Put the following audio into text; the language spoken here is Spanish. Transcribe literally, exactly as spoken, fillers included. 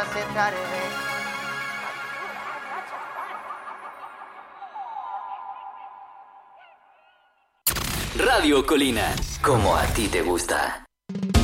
se tarde. Radio Colina, como a ti te gusta.